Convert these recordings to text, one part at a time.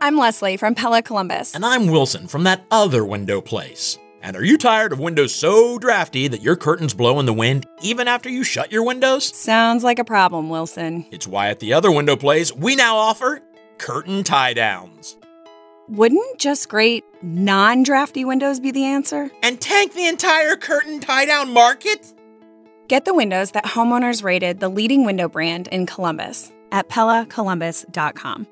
I'm Leslie from Pella Columbus. And I'm Wilson from that other window place. And are you tired of windows so drafty that your curtains blow in the wind even after you shut your windows? Sounds like a problem, Wilson. It's why at the other window place, we now offer curtain tie-downs. Wouldn't just great, non-drafty windows be the answer? And tank the entire curtain tie-down market? Get the windows that homeowners rated the leading window brand in Columbus at PellaColumbus.com.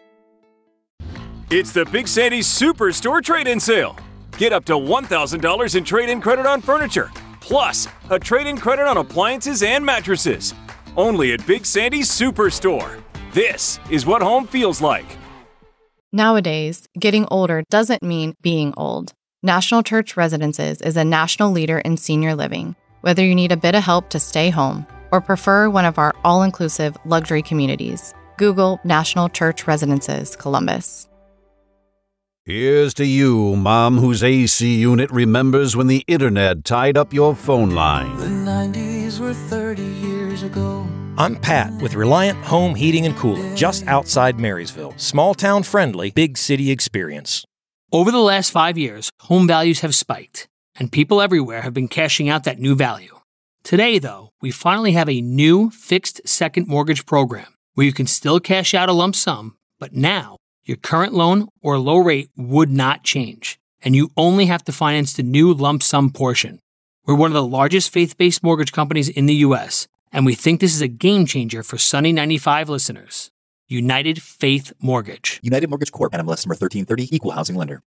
It's the Big Sandy's Superstore Trade-In Sale. Get up to $1,000 in trade-in credit on furniture, plus a trade-in credit on appliances and mattresses. Only at Big Sandy's Superstore. This is what home feels like. Nowadays, getting older doesn't mean being old. National Church Residences is a national leader in senior living. Whether you need a bit of help to stay home or prefer one of our all-inclusive luxury communities, Google National Church Residences, Columbus. Here's to you, Mom, whose AC unit remembers when the internet tied up your phone line. The 90s were 30 years ago. I'm Pat with Reliant Home Heating and Cooling, just outside Marysville. Small town friendly, big city experience. Over the last 5 years, home values have spiked, and people everywhere have been cashing out that new value. Today, though, we finally have a new fixed second mortgage program where you can still cash out a lump sum, but now your current loan or low rate would not change, and you only have to finance the new lump sum portion. We're one of the largest faith-based mortgage companies in the U.S., and we think this is a game changer for Sunny 95 listeners. United Faith Mortgage. United Mortgage Corp. NMLS number 1330, Equal Housing Lender.